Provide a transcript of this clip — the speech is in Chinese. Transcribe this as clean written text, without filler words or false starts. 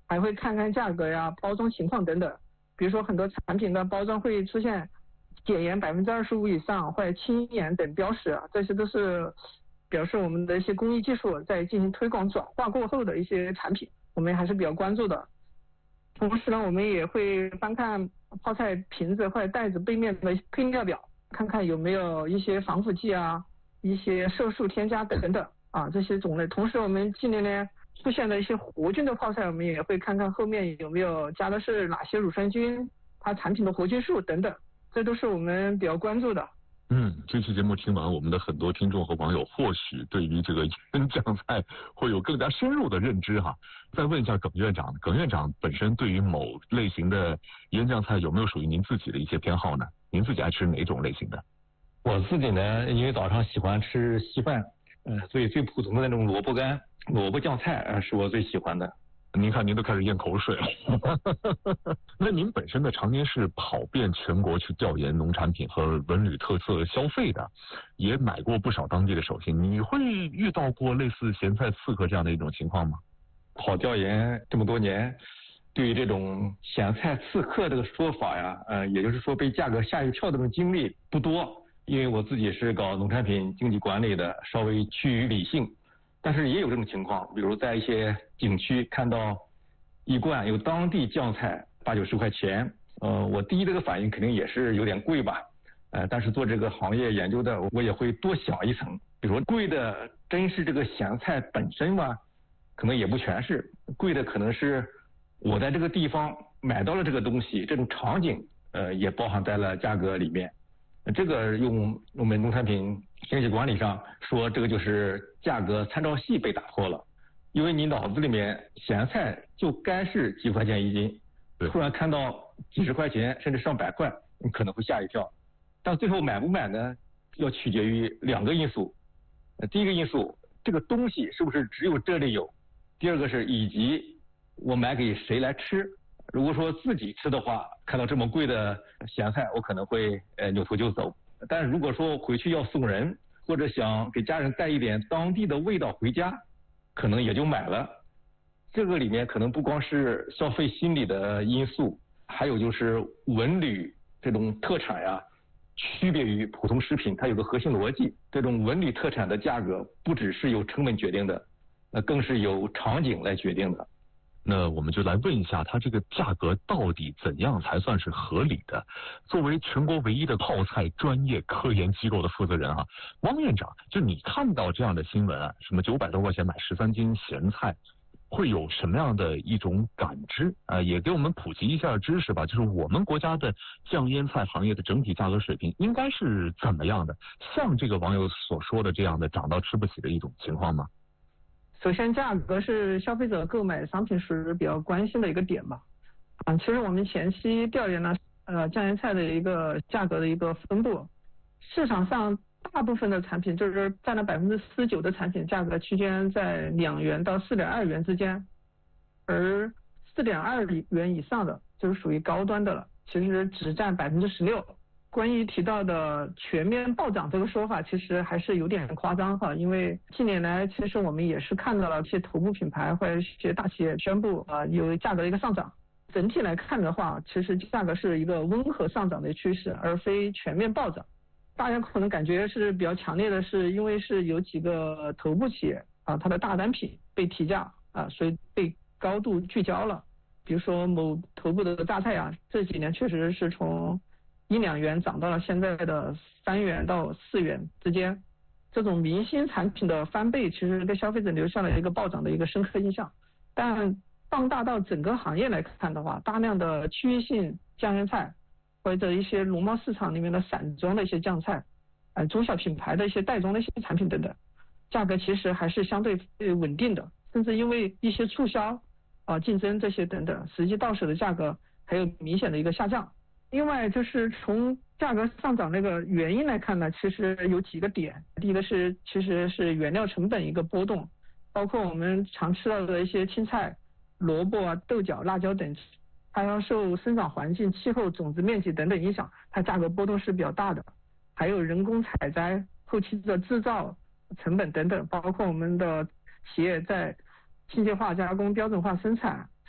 还会看看价格呀、包装情况等等。比如说很多产品的包装会出现减盐25%以上或者轻盐等标识，这些都是表示我们的一些工艺技术在进行推广转化过后的一些产品，我们还是比较关注的。同时呢，我们也会翻看泡菜瓶子或者袋子背面的配料表，看看有没有一些防腐剂啊、一些色素添加等等这些种类。同时我们近年来出现的一些活菌的泡菜，我们也会看看后面有没有加的是哪些乳酸菌，它产品的活菌数等等，这都是我们比较关注的。 这期节目听完，我们的很多听众和网友或许对于这个腌酱菜会有更加深入的认知哈。再问一下耿院长，耿院长本身对于某类型的腌酱菜有没有属于您自己的一些偏好呢？您自己爱吃哪种类型的？ 我自己呢，因为早上喜欢吃稀饭，所以最普通的那种萝卜干、萝卜酱菜是我最喜欢的。 您看，您都开始咽口水了。那您本身呢，常年是跑遍全国去调研农产品和文旅特色消费的，也买过不少当地的手信。你会遇到过类似咸菜刺客这样的一种情况吗？ 跑调研这么多年，对于这种咸菜刺客这个说法呀，也就是说被价格吓一跳的这种经历不多，因为我自己是搞农产品经济管理的，稍微趋于理性。但是也有这种情况，比如在一些景区看到一罐有当地酱菜80-90块钱，我第一这个反应肯定也是有点贵吧，但是做这个行业研究的，我也会多想一层，比如说贵的真是这个咸菜本身吗？可能也不全是，贵的可能是我在这个地方买到了这个东西，这种场景也包含在了价格里面。这个用我们农产品经济管理上说，这个就是价格参照系被打破了，因为你脑子里面咸菜就该是几块钱一斤，突然看到几十块钱甚至上100块，你可能会吓一跳。但最后买不买呢，要取决于2个因素。第一个因素，这个东西是不是只有这里有；第二个是以及我买给谁来吃。如果说自己吃的话，看到这么贵的咸菜，我可能会扭头就走。但如果说回去要送人，或者想给家人带一点当地的味道回家，可能也就买了。这个里面可能不光是消费心理的因素，还有就是文旅这种特产呀，区别于普通食品，它有个核心逻辑。这种文旅特产的价格不只是由成本决定的，那更是由场景来决定的。 那我们就来问一下，它这个价格到底怎样才算是合理的？作为全国唯一的泡菜专业科研机构的负责人汪院长，就你看到这样的新闻什么900多块钱买13斤咸菜，会有什么样的一种感知？也给我们普及一下知识吧，就是我们国家的酱腌菜行业的整体价格水平应该是怎么样的？像这个网友所说的这样的涨到吃不起的一种情况吗？ 首先，价格是消费者购买商品时比较关心的一个点吧。其实我们前期调研了酱腌菜的一个价格的一个分布，市场上大部分的产品就是占了49%的产品价格区间在2元到4.2元之间，而4.2元以上的就是属于高端的了，其实只占16%。关于提到的全面暴涨这个说法，其实还是有点夸张因为近年来其实我们也是看到了一些头部品牌或者一些大企业宣布有价格的一个上涨。整体来看的话，其实价格是一个温和上涨的趋势，而非全面暴涨。大家可能感觉是比较强烈的是，因为是有几个头部企业它的大单品被提价所以被高度聚焦了。比如说某头部的榨菜这几年确实是从1-2元涨到了现在的3元到4元之间，这种明星产品的翻倍，其实给消费者留下了一个暴涨的一个深刻印象。但放大到整个行业来看的话，大量的区域性酱腌菜或者一些农贸市场里面的散装的一些酱菜，中小品牌的一些袋装的一些产品等等，价格其实还是相对稳定的，甚至因为一些促销竞争这些等等，实际到手的价格还有明显的一个下降。另外就是从价格上涨那个原因来看呢，其实有几个点。第一个是其实是原料成本一个波动，包括我们常吃到的一些青菜、萝卜豆角、辣椒等，它要受生长环境、气候、种子面积等等影响，它价格波动是比较大的。还有人工采摘、后期的制造成本等等，包括我们的企业在机械化加工、标准化生产